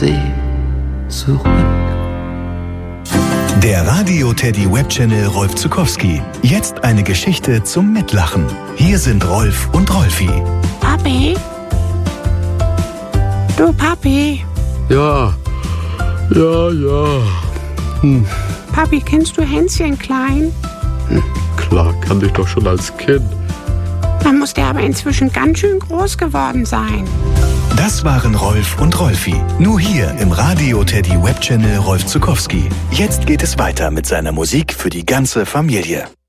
See zurück. Der Radio-Teddy-Webchannel Rolf Zuckowski. Jetzt eine Geschichte zum Mitlachen. Hier sind Rolf und Rolfi. Papi? Du, Papi? Ja. Papi, kennst du Hänschen Klein? Klar, kannte ich doch schon als Kind. Dann muss der aber inzwischen ganz schön groß geworden sein. Das waren Rolf und Rolfi. Nur hier im Radio-Teddy-Webchannel Rolf Zuckowski. Jetzt geht es weiter mit seiner Musik für die ganze Familie.